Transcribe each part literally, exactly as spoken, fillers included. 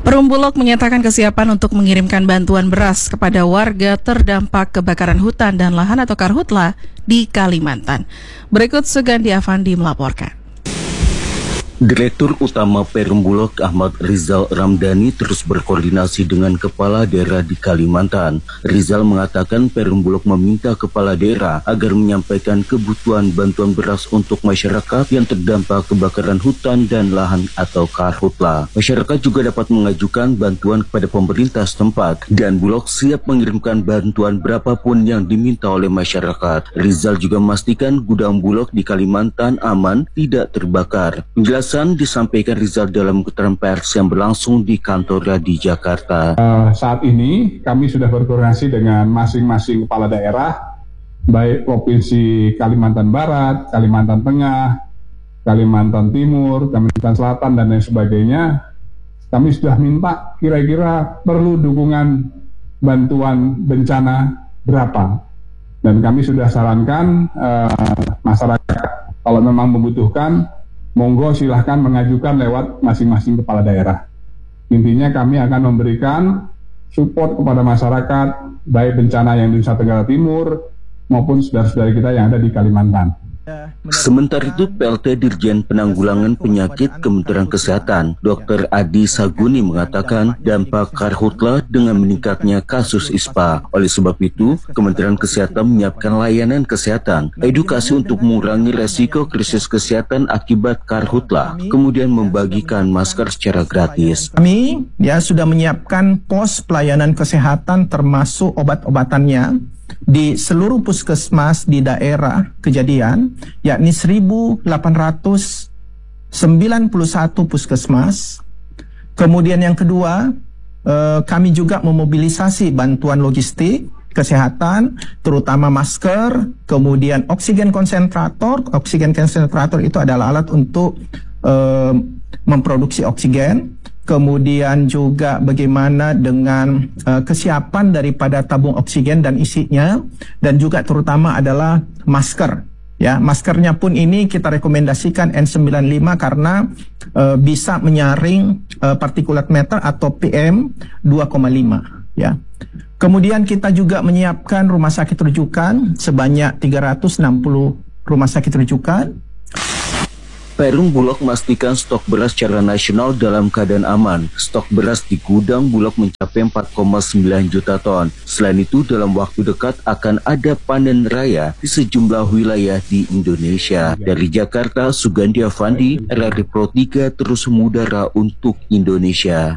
Perum Bulog menyatakan kesiapan untuk mengirimkan bantuan beras kepada warga terdampak kebakaran hutan dan lahan atau karhutla di Kalimantan. Berikut Sugandi Avandi melaporkan. Direktur Utama Perum Bulog Ahmad Rizal Ramdhani terus berkoordinasi dengan kepala daerah di Kalimantan. Rizal mengatakan Perum Bulog meminta kepala daerah agar menyampaikan kebutuhan bantuan beras untuk masyarakat yang terdampak kebakaran hutan dan lahan atau karhutla. Masyarakat juga dapat mengajukan bantuan kepada pemerintah setempat dan Bulog siap mengirimkan bantuan berapapun yang diminta oleh masyarakat. Rizal juga memastikan gudang Bulog di Kalimantan aman, tidak terbakar. Penjelasan disampaikan Rizal dalam keterangan pers yang berlangsung di kantornya di Jakarta. Uh, saat ini kami sudah berkoordinasi dengan masing-masing kepala daerah, baik Provinsi Kalimantan Barat, Kalimantan Tengah, Kalimantan Timur, Kalimantan Selatan, dan lain sebagainya. Kami sudah minta kira-kira perlu dukungan bantuan bencana berapa. Dan kami sudah sarankan uh, masyarakat kalau memang membutuhkan, monggo silahkan mengajukan lewat masing-masing kepala daerah. Intinya kami akan memberikan support kepada masyarakat, baik bencana yang di Nusa Tenggara Timur maupun saudara-saudara kita yang ada di Kalimantan. Sementara itu, P L T Dirjen Penanggulangan Penyakit Kementerian Kesehatan, Dokter Adi Saguni mengatakan dampak karhutla dengan meningkatnya kasus I S P A. Oleh sebab itu, Kementerian Kesehatan menyiapkan layanan kesehatan, edukasi untuk mengurangi resiko krisis kesehatan akibat karhutla, kemudian membagikan masker secara gratis. Kami ya sudah menyiapkan pos pelayanan kesehatan termasuk obat-obatannya di seluruh puskesmas di daerah kejadian, yakni seribu delapan ratus sembilan puluh satu puskesmas. Kemudian yang kedua, eh, kami juga memobilisasi bantuan logistik kesehatan, terutama masker, kemudian oksigen konsentrator. Oksigen konsentrator itu adalah alat untuk eh, memproduksi oksigen. Kemudian juga bagaimana dengan uh, kesiapan daripada tabung oksigen dan isinya, dan juga terutama adalah masker. Ya, maskernya pun ini kita rekomendasikan N sembilan puluh lima karena uh, bisa menyaring uh, partikulat matter atau P M dua koma lima. Ya. Kemudian kita juga menyiapkan rumah sakit rujukan sebanyak tiga ratus enam puluh rumah sakit rujukan. Perum Bulog memastikan stok beras secara nasional dalam keadaan aman. Stok beras di gudang Bulog mencapai empat koma sembilan juta ton. Selain itu, dalam waktu dekat akan ada panen raya di sejumlah wilayah di Indonesia. Dari Jakarta, Sugandi Avandi, R R I Pro tiga terus mengudara untuk Indonesia.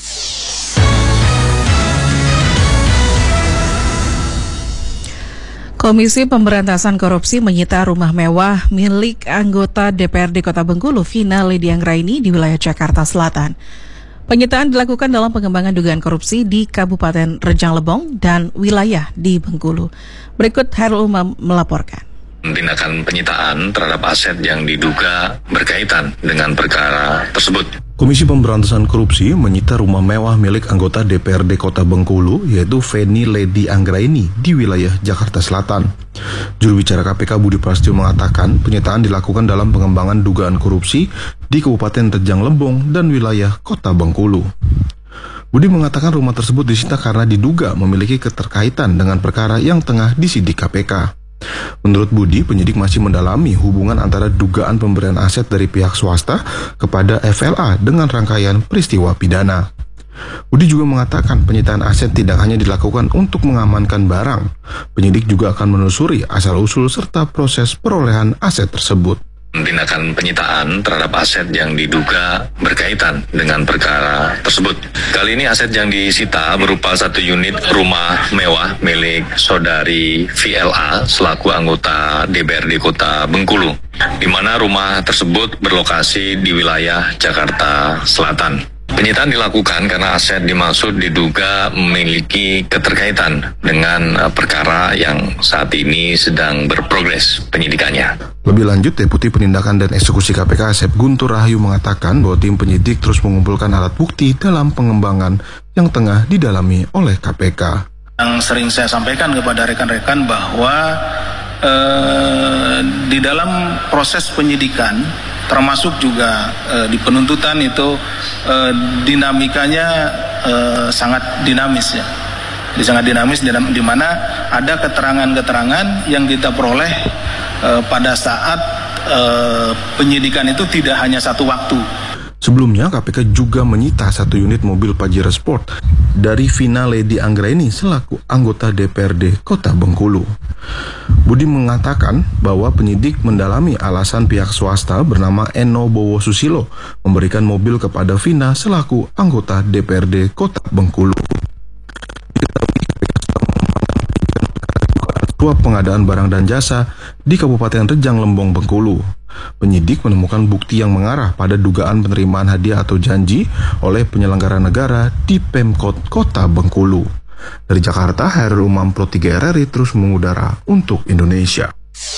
Komisi Pemberantasan Korupsi menyita rumah mewah milik anggota D P R D Kota Bengkulu, Vina Lady Anggraini, di wilayah Jakarta Selatan. Penyitaan dilakukan dalam pengembangan dugaan korupsi di Kabupaten Rejang Lebong dan wilayah di Bengkulu. Berikut Hairul Umam melaporkan. Tindakan penyitaan terhadap aset yang diduga berkaitan dengan perkara tersebut. Komisi Pemberantasan Korupsi menyita rumah mewah milik anggota D P R D Kota Bengkulu, yaitu Veni Lady Anggraini di wilayah Jakarta Selatan. Juru bicara K P K Budi Prasetyo mengatakan penyitaan dilakukan dalam pengembangan dugaan korupsi di Kabupaten Rejang Lebong dan wilayah Kota Bengkulu. Budi mengatakan rumah tersebut disita karena diduga memiliki keterkaitan dengan perkara yang tengah disidik K P K. Menurut Budi, penyidik masih mendalami hubungan antara dugaan pemberian aset dari pihak swasta kepada F L A dengan rangkaian peristiwa pidana. Budi juga mengatakan penyitaan aset tidak hanya dilakukan untuk mengamankan barang. Penyidik juga akan menelusuri asal-usul serta proses perolehan aset tersebut. Tindakan penyitaan terhadap aset yang diduga berkaitan dengan perkara tersebut. Kali ini aset yang disita berupa satu unit rumah mewah milik saudari V L A selaku anggota D P R D Kota Bengkulu, di mana rumah tersebut berlokasi di wilayah Jakarta Selatan. Penyitaan dilakukan karena aset dimaksud diduga memiliki keterkaitan dengan perkara yang saat ini sedang berprogres penyidikannya. Lebih lanjut, Deputi Penindakan dan Eksekusi K P K Asep Guntur Rahayu mengatakan bahwa tim penyidik terus mengumpulkan alat bukti dalam pengembangan yang tengah didalami oleh K P K. Yang sering saya sampaikan kepada rekan-rekan bahwa eh, di dalam proses penyidikan termasuk juga uh, di penuntutan itu uh, dinamikanya uh, sangat dinamis ya. Di sangat dinamis di mana ada keterangan-keterangan yang kita peroleh uh, pada saat uh, penyidikan itu tidak hanya satu waktu. Sebelumnya, K P K juga menyita satu unit mobil Pajero Sport dari Vina Lady Anggraini selaku anggota D P R D Kota Bengkulu. Budi mengatakan bahwa penyidik mendalami alasan pihak swasta bernama Eno Bowo Susilo memberikan mobil kepada Vina selaku anggota D P R D Kota Bengkulu. Suap pengadaan barang dan jasa di Kabupaten Rejang Lembong, Bengkulu. Penyidik menemukan bukti yang mengarah pada dugaan penerimaan hadiah atau janji oleh penyelenggara negara di Pemkot Kota Bengkulu. Dari Jakarta, Hairul Umam Pro tiga R R I terus mengudara untuk Indonesia.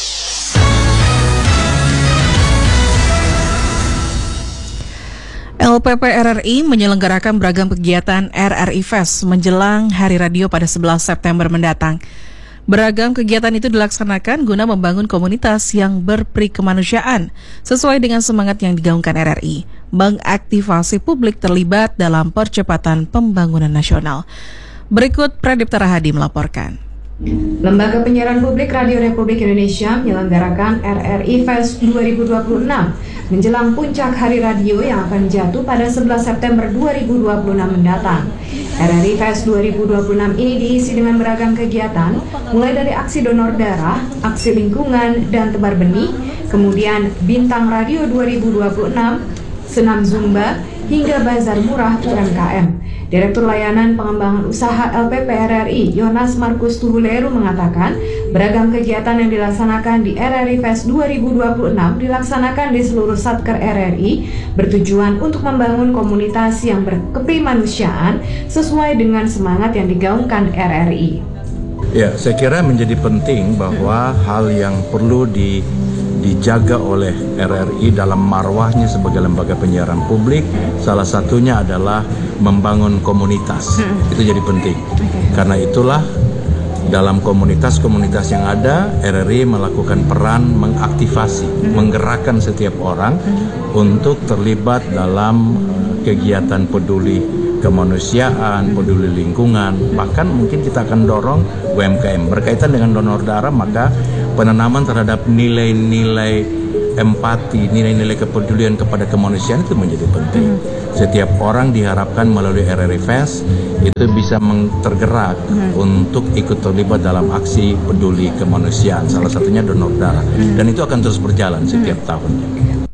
L P P R R I menyelenggarakan beragam kegiatan R R I Fest menjelang Hari Radio pada sebelas September mendatang. Beragam kegiatan itu dilaksanakan guna membangun komunitas yang berperikemanusiaan sesuai dengan semangat yang digaungkan R R I, mengaktifasi publik terlibat dalam percepatan pembangunan nasional. Berikut Pradipta Rahadi melaporkan. Lembaga Penyiaran Publik Radio Republik Indonesia menyelenggarakan R R I Fest dua ribu dua puluh enam menjelang puncak Hari Radio yang akan jatuh pada sebelas September dua ribu dua puluh enam mendatang. R R I Fest dua ribu dua puluh enam ini diisi dengan beragam kegiatan, mulai dari aksi donor darah, aksi lingkungan, dan tebar benih, kemudian Bintang Radio dua ribu dua puluh enam, senam Zumba, hingga bazar murah U M K M. Direktur Layanan Pengembangan Usaha L P P R R I, Yonas Markus Tuhuleru mengatakan, beragam kegiatan yang dilaksanakan di R R I Fest dua ribu dua puluh enam dilaksanakan di seluruh Satker R R I, bertujuan untuk membangun komunitas yang berkemanusiaan sesuai dengan semangat yang digaungkan R R I. Ya, saya kira menjadi penting bahwa hal yang perlu di dijaga oleh R R I dalam marwahnya sebagai lembaga penyiaran publik, salah satunya adalah membangun komunitas. Hmm. Itu jadi penting. Okay. Karena itulah dalam komunitas-komunitas yang ada, R R I melakukan peran mengaktifasi, hmm. menggerakkan setiap orang hmm. untuk terlibat dalam kegiatan peduli kemanusiaan, peduli lingkungan. Bahkan mungkin kita akan dorong U M K M berkaitan dengan donor darah, maka penanaman terhadap nilai-nilai empati, nilai-nilai kepedulian kepada kemanusiaan itu menjadi penting. Mm-hmm. Setiap orang diharapkan melalui R R I Fest itu bisa tergerak mm-hmm. untuk ikut terlibat dalam aksi peduli kemanusiaan, salah satunya donor darah. Mm-hmm. Dan itu akan terus berjalan setiap mm-hmm. tahunnya.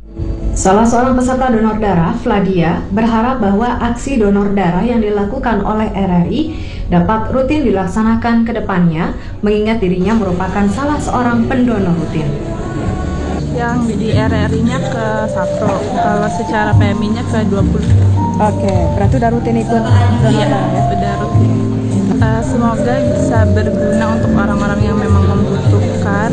Salah seorang peserta donor darah, Fladia, berharap bahwa aksi donor darah yang dilakukan oleh R R I dapat rutin dilaksanakan ke depannya, mengingat dirinya merupakan salah seorang pendonor rutin. Yang di R R I-nya ke satu, kalau secara P M I-nya ke dua puluh. Oke, berarti udah rutin ikut donor iya, darah ya? Udah rutin. Uh, semoga bisa berguna untuk orang-orang yang memang membutuhkan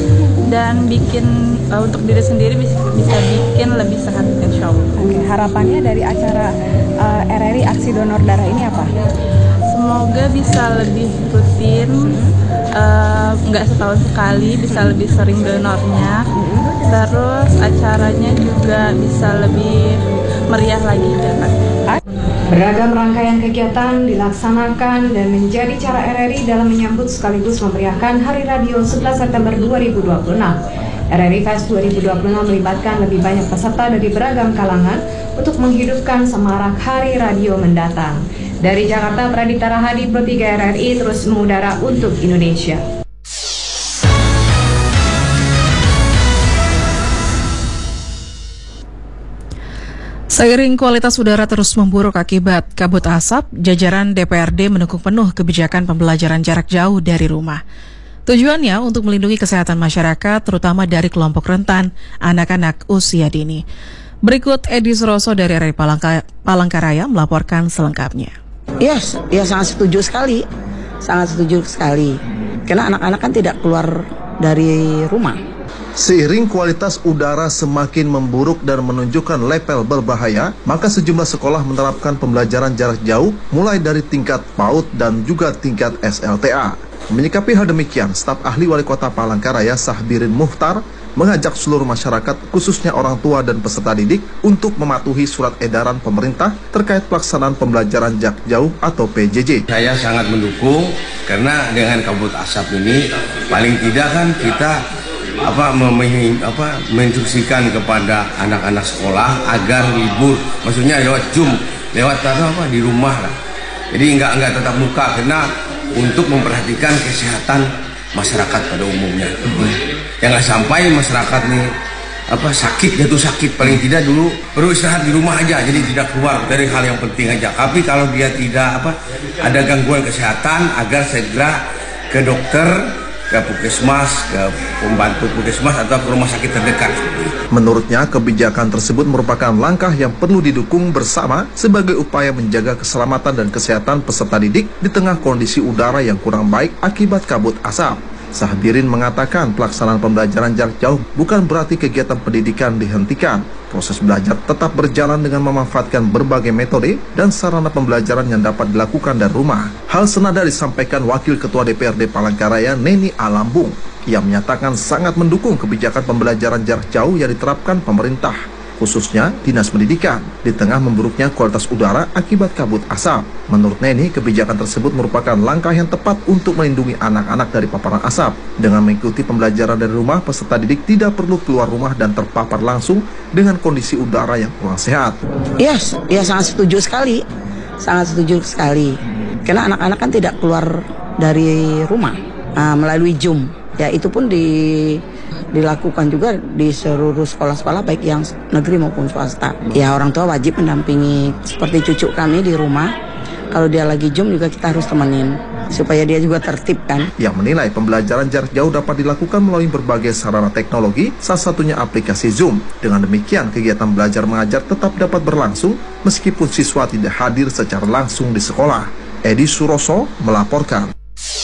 dan bikin uh, untuk diri sendiri bisa, bisa bikin lebih sehat, insya Allah. Oke, harapannya dari acara uh, R R I Aksi Donor Darah ini apa? Semoga bisa lebih rutin, nggak uh, setahun sekali, bisa lebih sering donornya. Terus acaranya juga bisa lebih meriah lagi kan. Beragam rangkaian kegiatan dilaksanakan dan menjadi cara R R I dalam menyambut sekaligus memeriahkan Hari Radio sebelas September dua ribu dua puluh enam. R R I Fest dua ribu dua puluh enam melibatkan lebih banyak peserta dari beragam kalangan untuk menghidupkan semarak Hari Radio mendatang. Dari Jakarta, Pradipta Rahadi, Pro tiga R R I terus mengudara untuk Indonesia. Seiring kualitas udara terus memburuk akibat kabut asap, jajaran D P R D mendukung penuh kebijakan pembelajaran jarak jauh dari rumah. Tujuannya untuk melindungi kesehatan masyarakat, terutama dari kelompok rentan, anak-anak usia dini. Berikut Edi Suroso dari R R I Palangka, Palangkaraya melaporkan selengkapnya. Ya, yes, ya sangat setuju sekali, sangat setuju sekali. Karena anak-anak kan tidak keluar dari rumah. Seiring kualitas udara semakin memburuk dan menunjukkan label berbahaya, maka sejumlah sekolah menerapkan pembelajaran jarak jauh mulai dari tingkat PAUD dan juga tingkat S L T A. Menyikapi hal demikian, staf ahli Wali Kota Palangkaraya Sahbirin Muhtar mengajak seluruh masyarakat, khususnya orang tua dan peserta didik, untuk mematuhi surat edaran pemerintah terkait pelaksanaan pembelajaran jarak jauh atau P J J. Saya sangat mendukung karena dengan kabut asap ini paling tidak kan kita apa mem- apa menginstruksikan kepada anak-anak sekolah agar libur, maksudnya lewat Zoom, lewat apa di rumah lah. Jadi enggak enggak tatap muka karena untuk memperhatikan kesehatan masyarakat pada umumnya. Jangan sampai masyarakat nih apa sakit jatuh sakit, paling tidak dulu perlu istirahat di rumah aja, jadi tidak keluar dari hal yang penting aja. Tapi kalau dia tidak apa ada gangguan kesehatan, agar segera ke dokter, ke puskesmas, ke pembantu puskesmas atau ke rumah sakit terdekat. Menurutnya, kebijakan tersebut merupakan langkah yang perlu didukung bersama sebagai upaya menjaga keselamatan dan kesehatan peserta didik di tengah kondisi udara yang kurang baik akibat kabut asap. Sahbirin mengatakan pelaksanaan pembelajaran jarak jauh bukan berarti kegiatan pendidikan dihentikan. Proses belajar tetap berjalan dengan memanfaatkan berbagai metode dan sarana pembelajaran yang dapat dilakukan dari rumah. Hal senada disampaikan Wakil Ketua D P R D Palangkaraya, Neni Alambung. Ia menyatakan sangat mendukung kebijakan pembelajaran jarak jauh yang diterapkan pemerintah, khususnya Dinas Pendidikan, di tengah memburuknya kualitas udara akibat kabut asap. Menurut Neni, kebijakan tersebut merupakan langkah yang tepat untuk melindungi anak-anak dari paparan asap. Dengan mengikuti pembelajaran dari rumah, peserta didik tidak perlu keluar rumah dan terpapar langsung dengan kondisi udara yang kurang sehat. Iya, yes, ya sangat setuju sekali, sangat setuju sekali. Karena anak-anak kan tidak keluar dari rumah uh, melalui Zoom. Ya itu pun di dilakukan juga di seluruh sekolah-sekolah baik yang negeri maupun swasta. Ya orang tua wajib mendampingi seperti cucu kami di rumah. Kalau dia lagi Zoom juga kita harus temenin supaya dia juga tertib kan. Yang menilai pembelajaran jarak jauh dapat dilakukan melalui berbagai sarana teknologi, salah satunya aplikasi Zoom. Dengan demikian, kegiatan belajar mengajar tetap dapat berlangsung meskipun siswa tidak hadir secara langsung di sekolah. Edi Suroso melaporkan.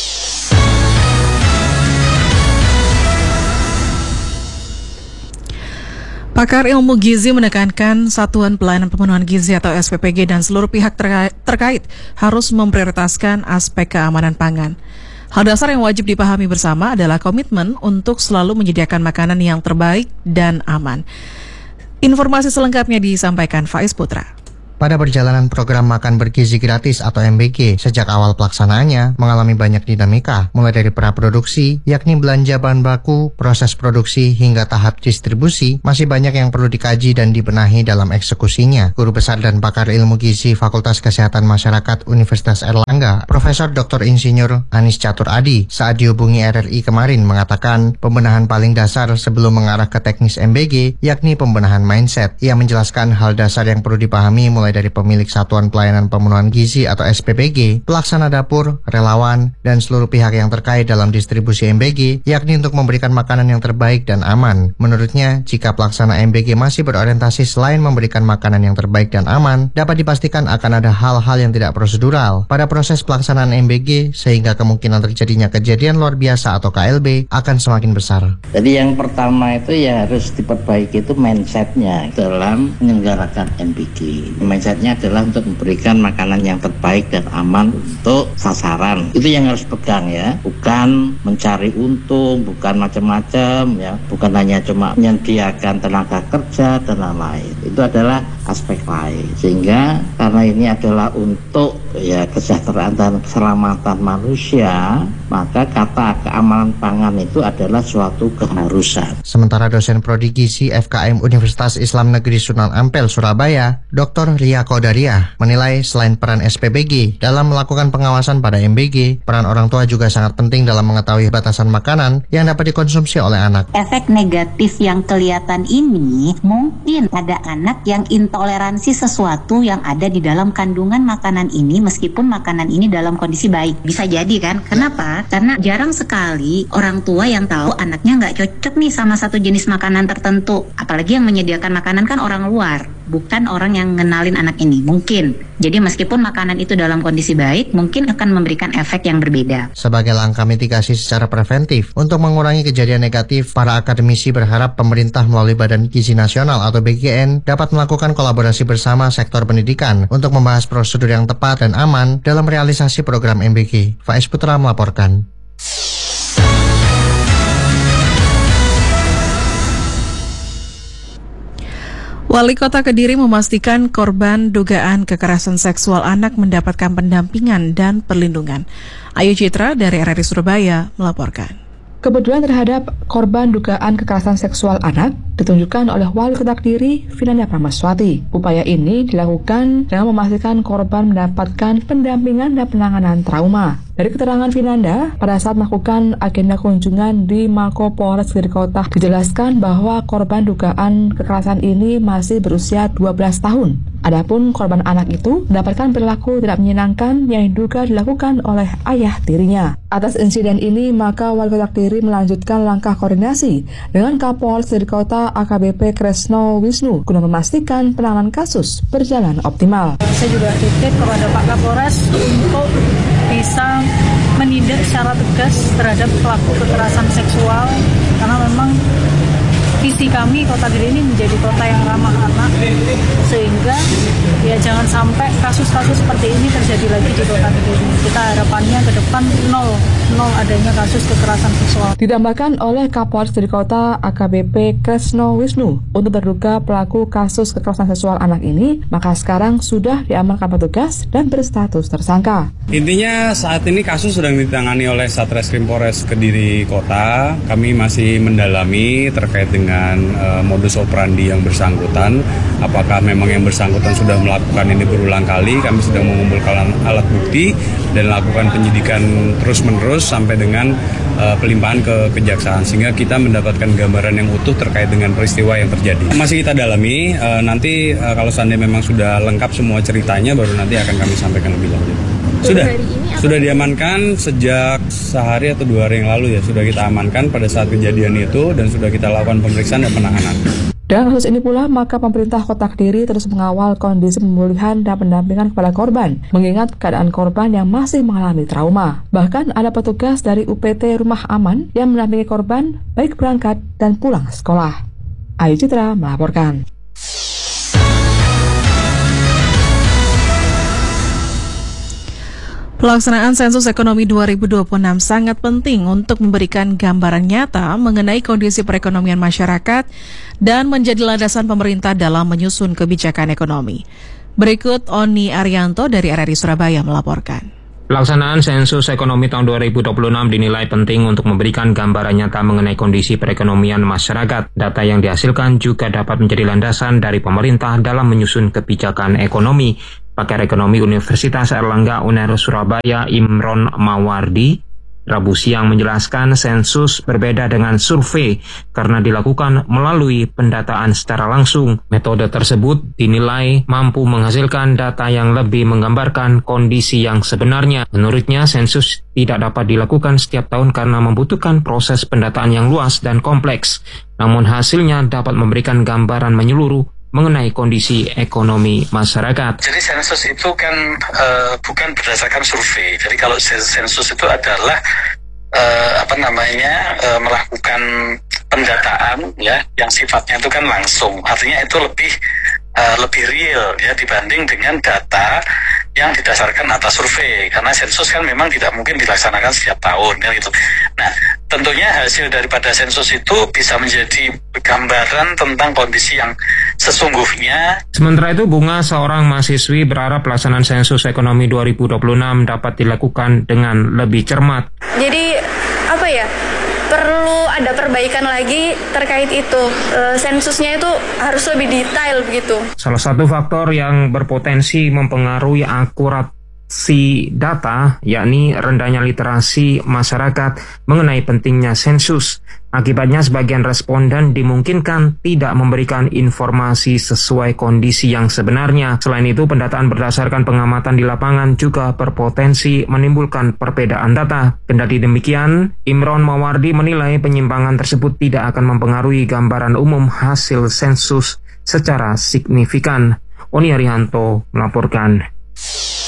Pakar ilmu gizi menekankan Satuan Pelayanan Pemenuhan Gizi atau S P P G dan seluruh pihak terkait, terkait harus memprioritaskan aspek keamanan pangan. Hal dasar yang wajib dipahami bersama adalah komitmen untuk selalu menyediakan makanan yang terbaik dan aman. Informasi selengkapnya disampaikan Faiz Putra. Pada perjalanan program makan bergizi gratis atau M B G, sejak awal pelaksanaannya mengalami banyak dinamika, mulai dari praproduksi, yakni belanja bahan baku, proses produksi, hingga tahap distribusi, masih banyak yang perlu dikaji dan dibenahi dalam eksekusinya. Guru Besar dan Pakar Ilmu Gizi Fakultas Kesehatan Masyarakat Universitas Erlangga, Profesor Doktor Insinyur Anis Catur Adi, saat dihubungi R R I kemarin mengatakan pembenahan paling dasar sebelum mengarah ke teknis M B G, yakni pembenahan mindset. Ia menjelaskan hal dasar yang perlu dipahami mulai dari pemilik Satuan Pelayanan Pemenuhan Gizi atau S P P G, pelaksana dapur, relawan, dan seluruh pihak yang terkait dalam distribusi M B G, yakni untuk memberikan makanan yang terbaik dan aman. Menurutnya, jika pelaksana M B G masih berorientasi selain memberikan makanan yang terbaik dan aman, dapat dipastikan akan ada hal-hal yang tidak prosedural pada proses pelaksanaan M B G, sehingga kemungkinan terjadinya kejadian luar biasa atau K L B akan semakin besar. Jadi yang pertama itu ya harus diperbaiki itu mindsetnya dalam menyelenggarakan M B G. Mindsetnya adalah untuk memberikan makanan yang terbaik dan aman untuk sasaran. Itu yang harus pegang ya, bukan mencari untung, bukan macam-macam ya, bukan hanya cuma menyediakan tenaga kerja dan lain-lain. Itu adalah aspek lain. Sehingga karena ini adalah untuk ya kesejahteraan dan keselamatan manusia, maka kata keamanan pangan itu adalah suatu keharusan. Sementara dosen prodi gizi F K M Universitas Islam Negeri Sunan Ampel Surabaya, Doktor Ria Kodariah, menilai selain peran S P B G dalam melakukan pengawasan pada M B G, peran orang tua juga sangat penting dalam mengetahui batasan makanan yang dapat dikonsumsi oleh anak. Efek negatif yang kelihatan ini mungkin ada anak yang intoleransi sesuatu yang ada di dalam kandungan makanan ini meskipun makanan ini dalam kondisi baik. Bisa jadi kan? Kenapa? Karena jarang sekali orang tua yang tahu anaknya nggak cocok nih sama satu jenis makanan tertentu. Apalagi yang menyediakan makanan kan orang luar, bukan orang yang ngenalin anak ini. Mungkin. Jadi meskipun makanan itu dalam kondisi baik, mungkin akan memberikan efek yang berbeda. Sebagai langkah mitigasi secara preventif untuk mengurangi kejadian negatif, para akademisi berharap pemerintah melalui Badan Gizi Nasional atau B G N dapat melakukan kolaborasi bersama sektor pendidikan untuk membahas prosedur yang tepat dan aman dalam realisasi program M B G. Faiz Putra melaporkan. Wali Kota Kediri memastikan korban dugaan kekerasan seksual anak mendapatkan pendampingan dan perlindungan. Ayu Citra dari R R I Surabaya melaporkan. Kepedulian terhadap korban dugaan kekerasan seksual anak ditunjukkan oleh Wali Kota Kediri, Vinanda Pramaswati. Upaya ini dilakukan dengan memastikan korban mendapatkan pendampingan dan penanganan trauma. Dari keterangan Vinanda, pada saat melakukan agenda kunjungan di Mako Polres Kediri Kota, dijelaskan bahwa korban dugaan kekerasan ini masih berusia dua belas tahun. Adapun korban anak itu mendapatkan perilaku tidak menyenangkan yang diduga dilakukan oleh ayah tirinya. Atas insiden ini, maka Wali Kota Kediri melanjutkan langkah koordinasi dengan Kapolres Kediri Kota A K B P Kresno Wisnu guna memastikan penanganan kasus berjalan optimal. Saya juga titip kepada Pak Kapolres untuk bisa menindak secara tegas terhadap pelaku kekerasan seksual, karena memang visi kami Kota Kediri ini menjadi kota yang ramah anak, sehingga ya jangan sampai kasus-kasus seperti ini terjadi lagi di Kota Kediri. Kita harapannya ke depan nol, nol adanya kasus kekerasan seksual. Ditambahkan oleh Kapolres Kediri Kota A K B P Kresno Wisnu, untuk terduga pelaku kasus kekerasan seksual anak ini, maka sekarang sudah diamankan petugas dan berstatus tersangka. Intinya saat ini kasus sedang ditangani oleh Satreskrim Polres Kediri Kota. Kami masih mendalami terkait dengan dengan uh, modus operandi yang bersangkutan. Apakah memang yang bersangkutan sudah melakukan ini berulang kali? Kami sedang mengumpulkan alat bukti dan lakukan penyidikan terus-menerus sampai dengan uh, pelimpahan ke kejaksaan, sehingga kita mendapatkan gambaran yang utuh terkait dengan peristiwa yang terjadi. Masih kita dalami, uh, nanti uh, kalau seandainya memang sudah lengkap semua ceritanya, baru nanti akan kami sampaikan lebih lanjut. Sudah, sudah diamankan sejak sehari atau dua hari yang lalu ya, sudah kita amankan pada saat kejadian itu dan sudah kita lakukan pemeriksaan dan penanganan. Dengan kasus ini pula, maka pemerintah Kota Kediri terus mengawal kondisi pemulihan dan pendampingan kepada korban, mengingat keadaan korban yang masih mengalami trauma. Bahkan ada petugas dari U P T Rumah Aman yang mendampingi korban baik berangkat dan pulang sekolah. Ayu Citra melaporkan. Pelaksanaan sensus ekonomi dua ribu dua puluh enam sangat penting untuk memberikan gambaran nyata mengenai kondisi perekonomian masyarakat dan menjadi landasan pemerintah dalam menyusun kebijakan ekonomi. Berikut Oni Arianto dari R R I Surabaya melaporkan. Pelaksanaan sensus ekonomi tahun dua ribu dua puluh enam dinilai penting untuk memberikan gambaran nyata mengenai kondisi perekonomian masyarakat. Data yang dihasilkan juga dapat menjadi landasan dari pemerintah dalam menyusun kebijakan ekonomi. Pakar Ekonomi Universitas Airlangga U N E R Surabaya Imron Mawardi Rabu siang menjelaskan sensus berbeda dengan survei karena dilakukan melalui pendataan secara langsung. Metode tersebut dinilai mampu menghasilkan data yang lebih menggambarkan kondisi yang sebenarnya. Menurutnya, sensus tidak dapat dilakukan setiap tahun karena membutuhkan proses pendataan yang luas dan kompleks. Namun hasilnya dapat memberikan gambaran menyeluruh mengenai kondisi ekonomi masyarakat. Jadi sensus itu kan uh, bukan berdasarkan survei. Jadi kalau sensus itu adalah uh, apa namanya uh, melakukan pendataan ya yang sifatnya itu kan langsung. Artinya itu lebih uh, lebih real ya dibanding dengan data yang didasarkan atas survei. Karena sensus kan memang tidak mungkin dilaksanakan setiap tahun ya gitu. Nah, tentunya hasil daripada sensus itu bisa menjadi gambaran tentang kondisi yang sesungguhnya. Sementara itu, Bunga, seorang mahasiswi, berharap pelaksanaan sensus ekonomi dua ribu dua puluh enam dapat dilakukan dengan lebih cermat. Jadi, apa ya, perlu ada perbaikan lagi terkait itu. E, sensusnya itu harus lebih detail begitu. Salah satu faktor yang berpotensi mempengaruhi akurat si data, yakni rendahnya literasi masyarakat mengenai pentingnya sensus. Akibatnya sebagian responden dimungkinkan tidak memberikan informasi sesuai kondisi yang sebenarnya. Selain itu, pendataan berdasarkan pengamatan di lapangan juga berpotensi menimbulkan perbedaan data. Kendati demikian, Imron Mawardi menilai penyimpangan tersebut tidak akan mempengaruhi gambaran umum hasil sensus secara signifikan. Oni Arianto melaporkan.